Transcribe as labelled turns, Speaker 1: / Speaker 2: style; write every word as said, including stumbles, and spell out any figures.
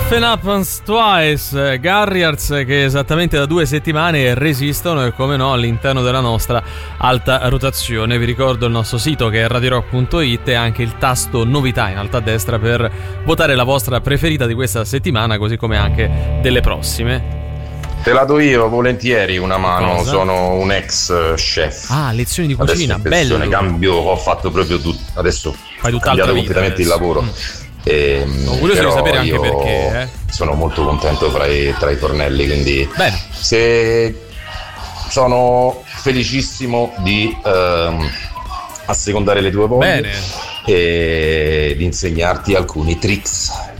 Speaker 1: Nothing Happens Twice, Garriards che esattamente da due settimane resistono e come no all'interno della nostra alta rotazione. Vi ricordo il nostro sito che è radio rock punto it e anche il tasto novità in alto a destra per votare la vostra preferita di questa settimana, così come anche delle prossime.
Speaker 2: Te la do io volentieri una mano. Cosa? Sono un ex chef.
Speaker 1: Ah, lezioni di cucina,
Speaker 2: bello.
Speaker 1: Cambio,
Speaker 2: ho fatto proprio tutto. Adesso
Speaker 1: fai
Speaker 2: ho cambiato completamente
Speaker 1: adesso.
Speaker 2: il lavoro.
Speaker 1: Mm.
Speaker 2: E,
Speaker 1: sono curioso di sapere anche perché. Eh?
Speaker 2: Sono molto contento tra i, tra i tornelli, quindi
Speaker 1: bene.
Speaker 2: Se sono felicissimo di ehm, assecondare le tue voglie
Speaker 1: bene.
Speaker 2: e di insegnarti alcuni tricks.